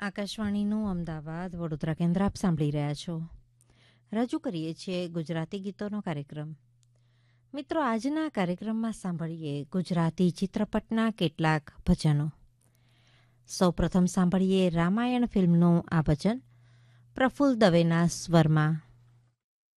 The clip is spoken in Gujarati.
આકાશવાણીનું અમદાવાદ વડોદરા કેન્દ્ર આપ સાંભળી રહ્યા છો. રજૂ કરીએ છીએ ગુજરાતી ગીતોનો કાર્યક્રમ. મિત્રો, આજના કાર્યક્રમમાં સાંભળીએ ગુજરાતી ચિત્રપટના કેટલાક ભજનો. સૌપ્રથમ સાંભળીએ રામાયણ ફિલ્મનું આ ભજન પ્રફુલ્લ દવેના સ્વરમાં.